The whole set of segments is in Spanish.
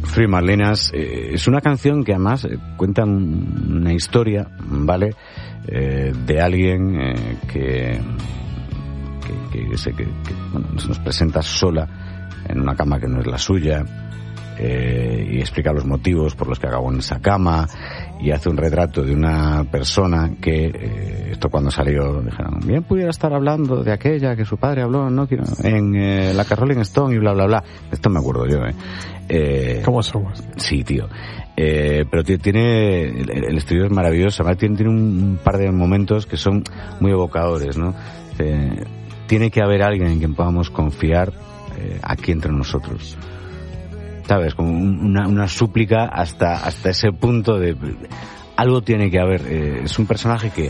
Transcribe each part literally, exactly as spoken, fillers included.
Three Marlenas eh, es una canción que además eh, cuenta una historia, ¿vale? Eh, de alguien eh, que, que, que, sé que, que bueno, se nos presenta sola en una cama que no es la suya, eh, y explica los motivos por los que acabó en esa cama, y hace un retrato de una persona que, eh, esto cuando salió, dijeron, bien pudiera estar hablando de aquella que su padre habló, ¿no? En eh, la Rolling Stone y bla, bla, bla. Esto me acuerdo yo, ¿eh? eh ¿Cómo somos? Sí, tío. Eh, pero tiene, el, el estudio es maravilloso, además tiene, tiene un, un par de momentos que son muy evocadores, ¿no? Eh, tiene que haber alguien en quien podamos confiar eh, aquí entre nosotros. ¿Sabes? Como una, una súplica hasta, hasta ese punto de... Algo tiene que haber. Eh, es un personaje que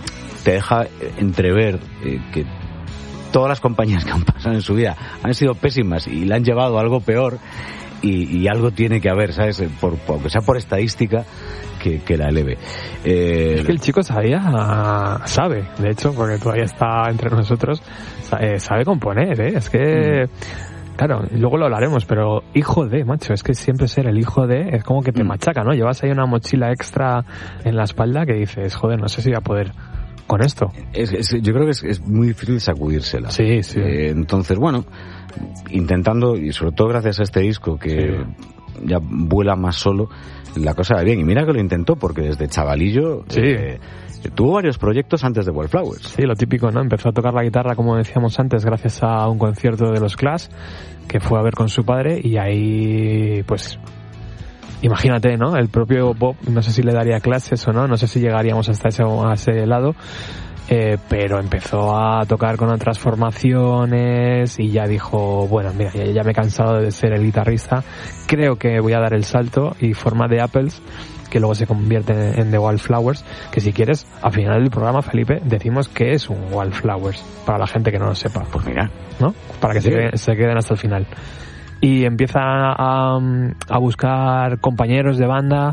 te deja entrever eh, que todas las compañías que han pasado en su vida han sido pésimas y le han llevado a algo peor, y, y algo tiene que haber, ¿sabes? Por, por, aunque sea por estadística, que, que la eleve. Eh, es que el chico sabía, sabe, de hecho, porque todavía está entre nosotros, sabe, sabe componer, ¿eh? Es que... Mm. Claro, luego lo hablaremos, pero hijo de, macho, es que siempre ser el hijo de es como que te machaca, ¿no? Llevas ahí una mochila extra en la espalda que dices, joder, no sé si voy a poder con esto. Es, es, yo creo que es, es muy difícil sacudírsela. Sí, sí. Eh, entonces, bueno, intentando, y sobre todo gracias a este disco que sí. ya vuela más solo, la cosa va bien. Y mira que lo intentó, porque desde chavalillo... Sí. Eh, tuvo varios proyectos antes de Wildflowers. Sí, lo típico, ¿no? Empezó a tocar la guitarra, como decíamos antes, gracias a un concierto de los Clash que fue a ver con su padre, y ahí, pues, imagínate, ¿no? El propio Bob, no sé si le daría clases o no, no sé si llegaríamos hasta ese, a ese lado, eh, pero empezó a tocar con otras formaciones y ya dijo, bueno, mira, ya, ya me he cansado de ser el guitarrista, creo que voy a dar el salto, y forma The Apples, que luego se convierte en The Wildflowers, que si quieres, al final del programa, Felipe, decimos que es un Wildflowers, para la gente que no lo sepa. Pues mira, ¿no? Para que sí. se, queden, se queden hasta el final. Y empieza a, a buscar compañeros de banda,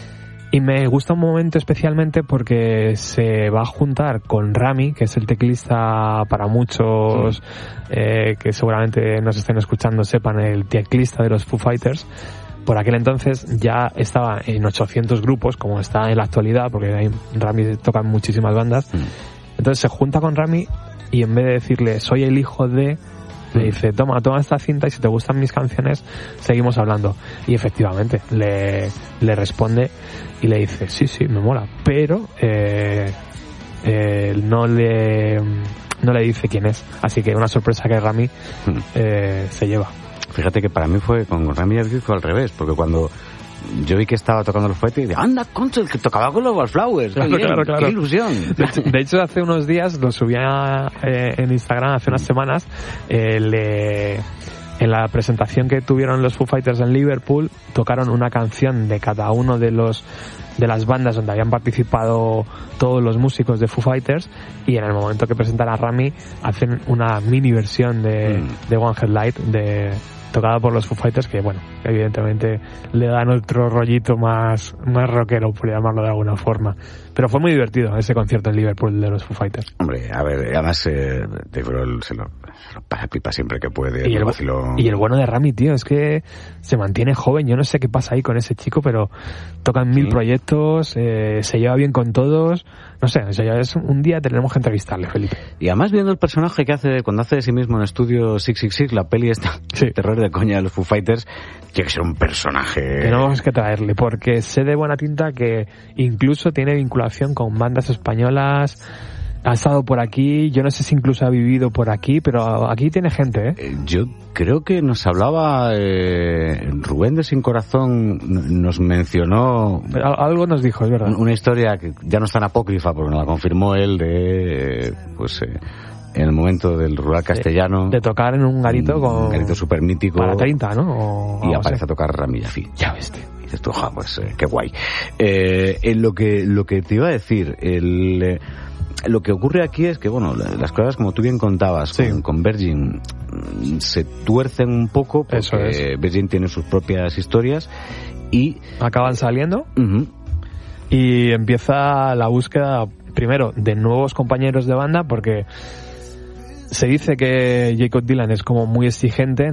y me gusta un momento especialmente porque se va a juntar con Rami, que es el teclista para muchos, sí. eh, que seguramente nos estén escuchando sepan, el teclista de los Foo Fighters. Por aquel entonces ya estaba en ochocientos grupos, como está en la actualidad, porque ahí Rami toca en muchísimas bandas. Mm. Entonces se junta con Rami, y en vez de decirle, soy el hijo de... le dice, toma, toma esta cinta, y si te gustan mis canciones, seguimos hablando. Y efectivamente, le, le responde y le dice, sí, sí, me mola, pero eh, eh, no le no le dice quién es. Así que una sorpresa que Rami eh, se lleva. Fíjate que para mí fue con Rami fue al revés, porque cuando yo vi que estaba tocando los Foo Fighters, anda, concho, el que tocaba con los Wildflowers, claro, bien, claro, claro. Qué ilusión. De hecho, de hecho, hace unos días, lo subía eh, en Instagram, hace unas semanas, eh, le, en la presentación que tuvieron los Foo Fighters en Liverpool, tocaron una canción de cada uno de los de las bandas donde habían participado todos los músicos de Foo Fighters, y en el momento que presentan a Rami hacen una mini versión de, mm. de One Headlight de tocada por los Foo Fighters, que bueno, evidentemente le dan otro rollito más más rockero, por llamarlo de alguna forma. Pero fue muy divertido ese concierto en Liverpool de los Foo Fighters. Hombre, a ver, además eh, Dave Grohl se lo, se lo pasa pipa siempre que puede. Y el, y el bueno de Rami, tío, es que se mantiene joven. Yo no sé qué pasa ahí con ese chico, pero toca en mil sí. proyectos, eh, se lleva bien con todos. No sé, o sea, es un día tenemos que entrevistarle, Felipe. Y además viendo el personaje que hace cuando hace de sí mismo en Estudio seiscientos sesenta y seis, la peli esta, sí. terror de coña de los Foo Fighters, tiene que ser un personaje... Tenemos que traerle, porque sé de buena tinta que incluso tiene vinculación con bandas españolas, ha estado por aquí, yo no sé si incluso ha vivido por aquí, pero aquí tiene gente, ¿eh? eh yo creo que nos hablaba eh, Rubén de Sin Corazón, nos mencionó... Algo nos dijo, es verdad. Una historia que ya no es tan apócrifa, porque nos la confirmó él, de... pues eh, en el momento del rural castellano... De, de tocar en un garito un, con... Un garito súper mítico. Para treinta, ¿no? O, y aparece a tocar Rami Jaffee. Ya ves, tío. Y dices tú, ja, pues eh, qué guay. Eh, en lo que, lo que te iba a decir, el... Eh, lo que ocurre aquí es que, bueno, las cosas, como tú bien contabas, sí. con, con Virgin se tuercen un poco, porque Eso es. Virgin tiene sus propias historias y... Acaban saliendo uh-huh. y empieza la búsqueda, primero, de nuevos compañeros de banda, porque se dice que Jakob Dylan es como muy exigente.